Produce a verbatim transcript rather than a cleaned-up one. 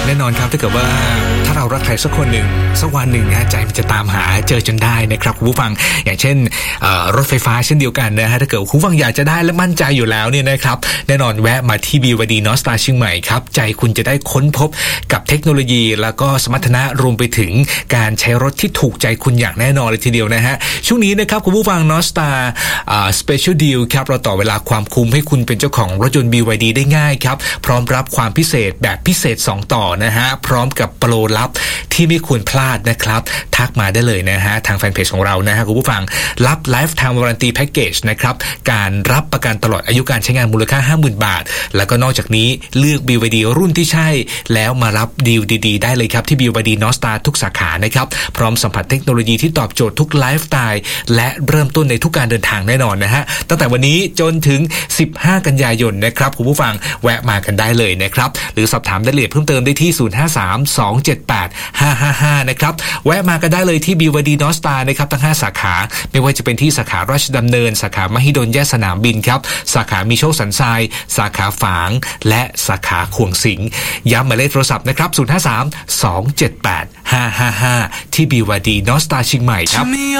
แน่นอนครับถ้าเกิดว่าถ้าเรารักใครสักคนหนึ่งสักวันหนึ่งนะใจมันจะตามหาเจอจนได้นะครับคุณผู้ฟังอย่างเช่นรถไฟฟ้าเช่นเดียวกันนะฮะถ้าเกิดคุณผู้ฟังอยากจะได้และมั่นใจอยู่แล้วเนี่ยนะครับแน่นอนแวะมาที่ บี วาย ดี North Star เชียงใหม่ครับใจคุณจะได้ค้นพบกับเทคโนโลยีแล้วก็สมรรถนะรวมไปถึงการใช้รถที่ถูกใจคุณอย่างแน่นอนเลยทีเดียวนะฮะช่วงนี้นะครับคุณผู้ฟัง North Star Special Deal ครับเราต่อเวลาความคุ้มให้คุณเป็นเจ้าของรถยนต์ บี วาย ดี ได้ง่ายครับพร้อมรับความพิเศษแบบพิเศษสองต่อนะฮะพร้อมกับโปรลับที่ไม่ควรพลาดนะครับทักมาได้เลยนะฮะทางแฟนเพจของเรานะฮะคุณผู้ฟังรับ Lifetime Warranty Package นะครับการรับประกันตลอดอายุการใช้งานมูลค่า ห้าหมื่น บาทแล้วก็นอกจากนี้เลือก บี วาย ดี รุ่นที่ใช่แล้วมารับดีลดีๆได้เลยครับที่ บี วาย ดี North Star ทุกสาขานะครับพร้อมสัมผัสเทคโนโลยีที่ตอบโจทย์ทุกไลฟ์สไตล์และเริ่มต้นในทุกการเดินทางแน่นอนนะฮะตั้งแต่วันนี้จนถึงสิบห้ากันยายนนะครับคุณผู้ฟังแวะมากันได้เลยนะครับหรือสอบถามรายละเอียดเพิ่มเติมได้ที่ศูนย์ ห้า สาม สอง เจ็ด แปด ห้า ห้า ห้านะครับแวะมากันได้เลยที่ บี วาย ดี North Star นะครับทั้งห้าสาขาไม่ว่าจะเป็นที่สาขาราชดำเนินสาขามหิดลแยกสนามบินครับสาขามีโชคสันทรายสาขาฝางและสาขาขวงสิงห์ย้ำหมายเลขโทรศัพท์นะครับศูนย์ ห้า สาม สอง เจ็ด แปด ห้า ห้า ห้าที่ บี วาย ดี North Star เชียงใหม่ครับ